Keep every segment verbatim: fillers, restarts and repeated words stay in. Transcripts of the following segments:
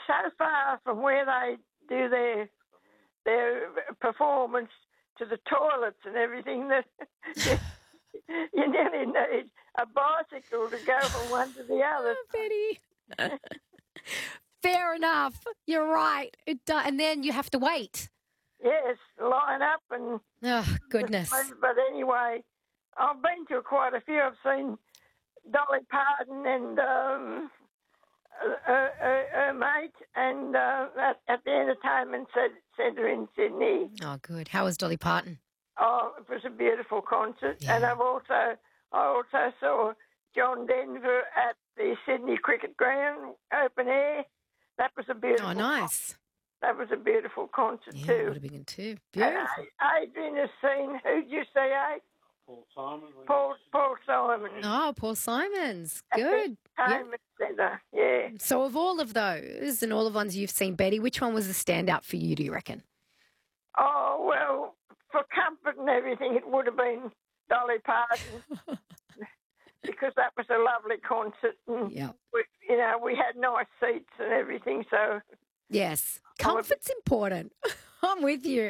so far from where they do their their performance to the toilets and everything that you, you nearly need a bicycle to go from one to the other. Oh, Betty. Fair enough. You're right. It do- and then you have to wait. Yes, line up and... Oh, goodness. But anyway, I've been to quite a few. I've seen Dolly Parton and um, her, her, her mate and uh, at, at the Entertainment Centre in Sydney. Oh, good. How was Dolly Parton? Oh, it was a beautiful concert. Yeah. And I've also, I also saw John Denver at the Sydney Cricket Ground, open air. That was a beautiful Oh, nice. That was a beautiful concert Yeah, too. would have been too. Beautiful. And Adrian has seen, who'd you say, Aid? Paul Simon. Paul, Paul Simon. Oh, Paul Simons. At the Good. Yep. Entertainment Centre, yeah. So of all of those and all the ones you've seen, Betty, which one was the standout for you, do you reckon? Oh, well, for comfort and everything, it would have been Dolly Parton because that was a lovely concert. And Yeah. we, you know, we had nice seats and everything, so... Yes. Comfort's important. I'm with you.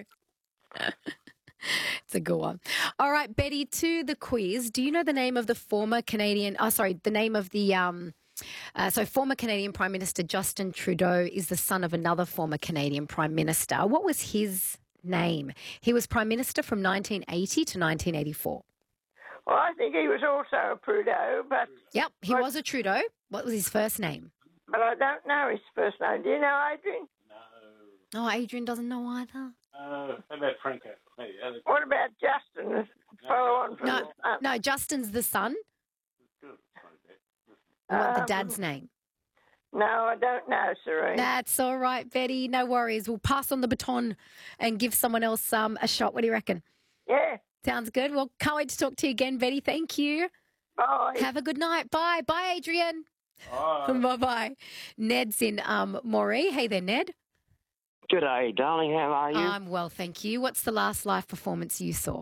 It's a good one. All right, Betty, to the quiz. Do you know the name of the former Canadian, oh, sorry, the name of the, um, uh, so former Canadian Prime Minister Justin Trudeau is the son of another former Canadian Prime Minister. What was his name? He was Prime Minister from nineteen eighty to nineteen eighty-four. Well, I think he was also a Trudeau, but... Yep, he but, was a Trudeau. What was his first name? But I don't know his first name. Do you know, Adrian? No. Oh, Adrian doesn't know either. Uh, how about Franco? Hey, uh, What about Justin? Follow on from No, the son. no, Justin's the son. good. I want the Um, dad's name. No, I don't know, Serene. That's all right, Betty. No worries. We'll pass on the baton and give someone else um, a shot. What do you reckon? Yeah. Sounds good. Well, can't wait to talk to you again, Betty. Thank you. Bye. Have a good night. Bye. Bye, Adrian. Oh. Bye-bye. Ned's in um, Moree. Hey there, Ned. G'day, darling. How are you? I'm well, thank you. What's the last live performance you saw?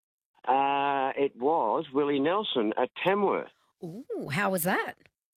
uh, it was Willie Nelson at Tamworth. Ooh, how was that?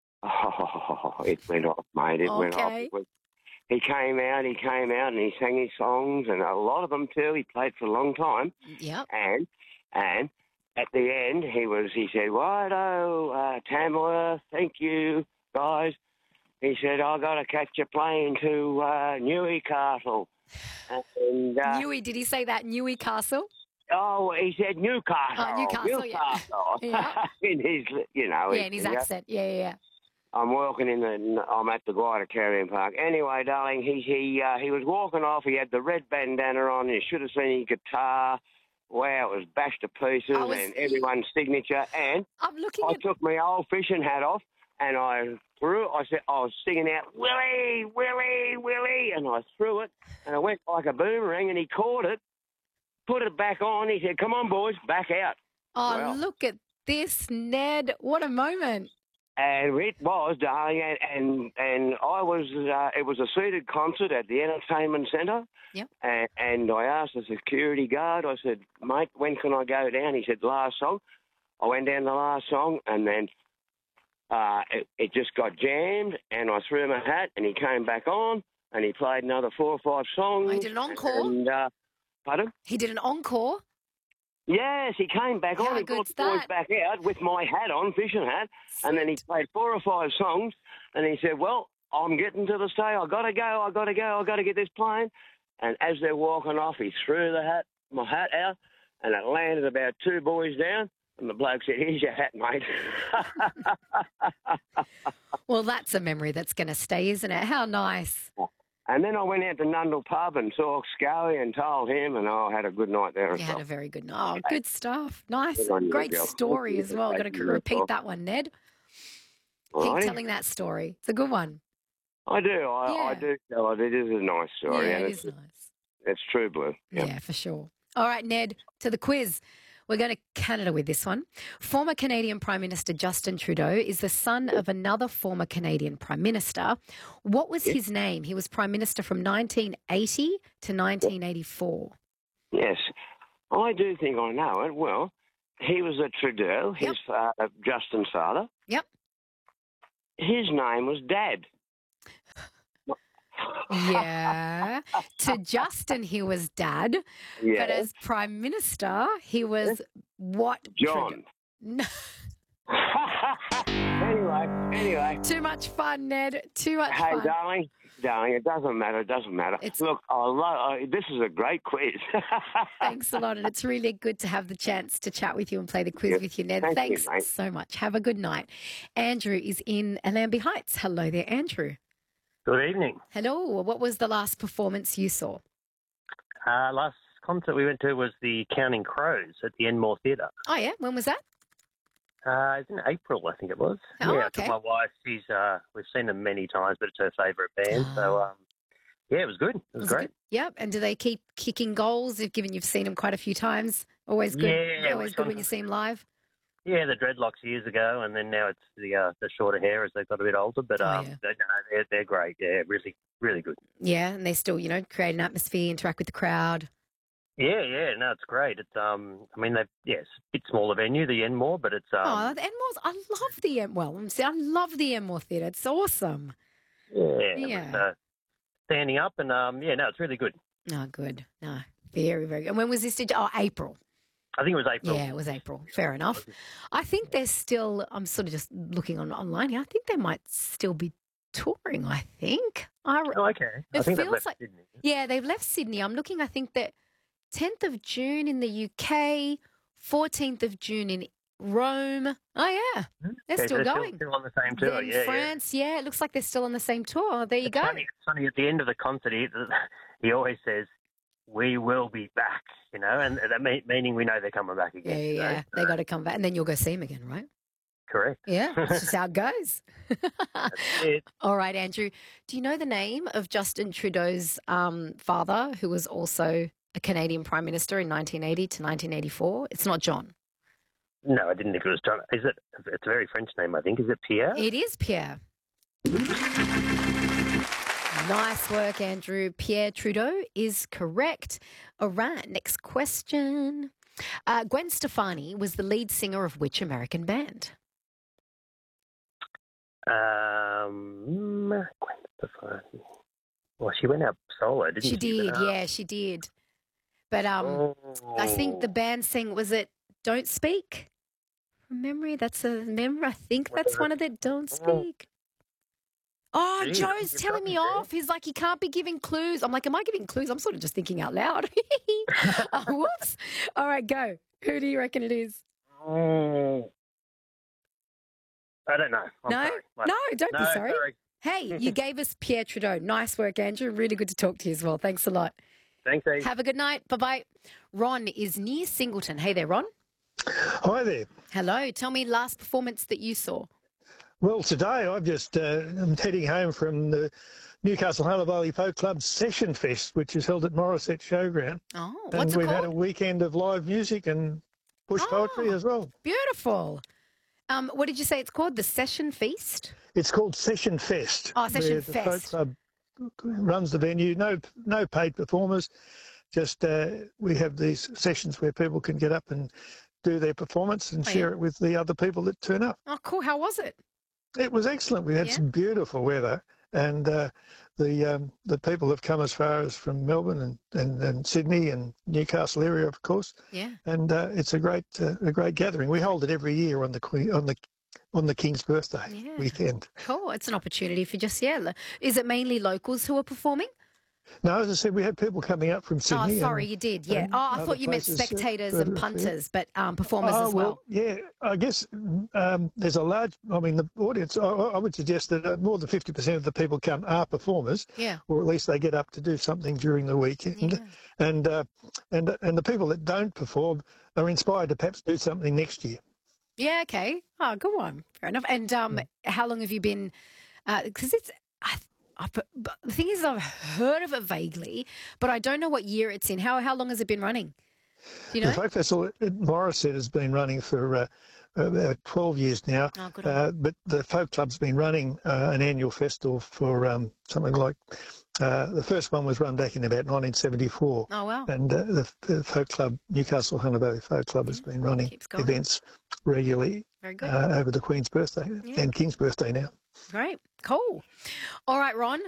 Oh, it went off, mate. It went off. Okay. It was, he came out, he came out, and he sang his songs, and a lot of them too. He played for a long time, Yep. and and at the end, he was. He said, "Righto, uh, Tamworth, thank you, guys." He said, "I got to catch a plane to uh, Newcastle." And uh, Newey, did he say that? Newey Castle? oh, he said Newcastle. Oh, Newcastle, yeah. Newcastle. Yeah. in his, you know, Yeah, in his you know, accent. Yeah, yeah, yeah. I'm walking in the. I'm at the Guida Carrying Park. Anyway, darling, he he uh, he was walking off. He had the red bandana on. You should have seen his guitar. Wow, it was bashed to pieces, I was- and everyone's signature. And I'm looking I at... took my old fishing hat off, and I threw it. I said, I was singing out, Willie, Willie, Willie, and I threw it, and it went like a boomerang, and he caught it, put it back on. He said, "Come on, boys, back out." Oh, Well. look at this, Ned. What a moment. And it was, darling, and and, and I was. Uh, it was a seated concert at the Entertainment Centre. Yep. And, and I asked the security guard. I said, "Mate, when can I go down?" He said, "Last song." I went down the last song, and then uh, it, it just got jammed. And I threw him a hat, and he came back on, and he played another four or five songs. Oh, he did an encore? And, uh, pardon? He did an encore. Yes, he came back How on. He brought good's the boys that? back out with my hat on, fishing hat, and then he played four or five songs, and he said, "Well, I'm getting to the stage. I got to go. I got to go. I got to get this plane." And as they're walking off, he threw the hat, my hat out, and it landed about two boys down. And the bloke said, "Here's your hat, mate." Well, that's a memory that's going to stay, isn't it? How nice. And then I went out to Nundle Pub and saw Scully and told him, and I had a good night there as You well. had a very good night. Oh, good stuff. Nice. Good on you, Great girl. story Thank as you. well. Got Thank to you, repeat girl. that one, Ned. All Keep righty. telling that story. It's a good one. I do. I, I Yeah. do tell it. It is a nice story. Yeah, and it it's, is nice. it's true blue. Yeah. Yeah. for sure. All right, Ned, to the quiz. We're going to Canada with this one. Former Canadian Prime Minister Justin Trudeau is the son of another former Canadian Prime Minister. What was his name? He was Prime Minister from nineteen eighty to nineteen eighty-four. Yes. I do think I know it. Well, he was a Trudeau, his Yep. uh, Justin's father. Yep. His name was Dad. Yeah. To Justin, he was dad. Yeah. But as Prime Minister, he was what? John. No. anyway, anyway. Too much fun, Ned. Too much Hey, fun. darling, darling, it doesn't matter. It doesn't matter. It's- Look, I love. Uh, this is a great quiz. Thanks a lot. And it's really good to have the chance to chat with you and play the quiz Yes, with you, Ned. thank you, Thanks mate. so much. Have a good night. Andrew is in Lambie Heights. Hello there, Andrew. Good evening. Hello. What was the last performance you saw? Uh, last concert we went to was the Counting Crows at the Enmore Theatre. Oh, yeah. When was that? Uh, it's in April, I think it was. Oh, yeah, I okay. took my wife. She's uh, we've seen them many times, but it's her favourite band. So um, yeah, it was good. It was, Was great. good? Yep. And do they keep kicking goals? If given you've seen them quite a few times, always good. Yeah, always we've good gone when you to- see them live. Yeah, the dreadlocks years ago, and then now it's the uh, the shorter hair as they've got a bit older. But Oh, um, yeah. they're, no, they're they're great. Yeah, really really good. Yeah, and they still, you know, create an atmosphere, interact with the crowd. Yeah, yeah, no, it's great. It's um, I mean, they yes, bit smaller venue, the Enmore, but it's um, oh, the Enmore's, I love the En. Well, I'm saying I love the Enmore Theatre. It's awesome. yeah, Yeah. It was, uh, standing up, and um, yeah, no, it's really good. Oh, good. No, very, very good. And when was this? Did you, oh, April. I think it was April. Yeah, it was April. Fair enough. I think they're still, I'm sort of just looking on online here. I think they might still be touring, I think. I, Oh, okay. I It think they've feels left like- Sydney. yeah, they've left Sydney. I'm looking, I think that tenth of June in the U K, fourteenth of June in Rome. Oh, yeah. They're Okay, so still they're going. Still, on the same tour, Then yeah, France, yeah. it looks like they're still on the same tour. There you yeah. It's go. funny, it's funny, at the end of the concert, he, he always says, "We will be back," you know, and that mean, meaning we know they're coming back Yeah, again. yeah, you know? yeah. They got to come back, and then you'll go see them again, right? Correct. Yeah, that's just how it goes. That's it. All right, Andrew. Do you know the name of Justin Trudeau's um, father, who was also a Canadian Prime Minister in nineteen eighty to nineteen eighty-four? It's not John. No, I didn't think it was John. Is it? It's a very French name, I think. Is it Pierre? It is Pierre. Nice work, Andrew. Pierre Trudeau is correct. All right, next question. Uh, Gwen Stefani was the lead singer of which American band? Um, Gwen Stefani. Well, she went out solo, didn't she? She did, But, uh, yeah, she did. But um, I think the oh, band sang, was it Don't Speak? From memory, that's a memory. I think What that's is one it? of the Don't Oh. Speak. Oh, Gee, Joe's you're telling me probably off. He's like, he can't be giving clues. I'm like, am I giving clues? I'm sort of just thinking out loud. Oh, whoops. All right, go. Who do you reckon it is? oh. I don't know. I'm no? sorry. My- No, don't no, be sorry. Hey, you gave us Pierre Trudeau. Nice work, Andrew. Really good to talk to you as well. Thanks a lot. Thanks, Eve. Have a good night. Bye-bye. Ron is near Singleton. Hey there, Ron. Hi there. Hello. Tell me last performance that you saw. Well, today I've just uh, I'm heading home from the Newcastle Hunter Valley Folk Club Session Fest, which is held at Morisset Showground. Oh, And what's it we've had a called? weekend of live music and bush poetry Oh. as well. Beautiful. Um, what did you say it's called? The Session Feast? It's called Session Fest. Oh, Session where the Folk Fest. Club runs the venue. No, no paid performers. Just uh, we have these sessions where people can get up and do their performance and Oh, share yeah. it with the other people that turn up. Oh, cool. How was it? It was excellent. We had Yeah. some beautiful weather, and uh, the um, the people have come as far as from Melbourne and, and, and Sydney and Newcastle area, of course. Yeah. And uh, it's a great uh, a great gathering. We hold it every year on the Queen on the on the King's birthday Yeah. weekend. Cool. It's an opportunity for just, yeah. lo- Is it mainly locals who are performing? No, as I said, we had people coming up from Sydney. Oh, sorry, and- you did. Yeah. and Oh, I other thought you meant places, uh, spectators further and afield. punters, but um, performers Oh, as well. yeah, I guess um, there's a large. I mean, the audience. I, I would suggest that uh, more than fifty percent of the people come are performers, Yeah. or at least they get up to do something during the weekend. Yeah. And uh, and and the people that don't perform are inspired to perhaps do something next year. Yeah, okay. Oh, go on. Fair enough. And um, Mm. how long have you been? Because it's. I, I, but the thing is, I've heard of it vaguely, but I don't know what year it's in. How how long has it been running? Do you know? The Folk Festival at Morisset has been running for uh, about twelve years now, Oh, good on uh, but the Folk Club's been running uh, an annual festival for um, something like. Uh, the first one was run back in about nineteen seventy-four. Oh, wow. And uh, the, the Folk Club, Newcastle Hunter Valley Folk Club, has been running Keeps going. events regularly Very good. uh, over the Queen's birthday Yeah. and King's birthday now. Great. Cool. All right, Ron.